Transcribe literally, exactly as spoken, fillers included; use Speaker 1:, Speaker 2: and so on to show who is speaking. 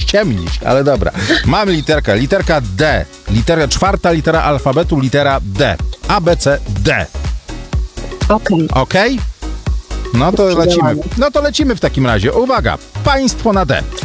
Speaker 1: ściemnić, ale dobra. Mam literkę, literka D. Litera, czwarta litera alfabetu, litera D. A, B, C, D.
Speaker 2: Okej.
Speaker 1: Okej? No to lecimy.
Speaker 2: Działamy.
Speaker 1: No to lecimy w takim razie. Uwaga, państwo na D.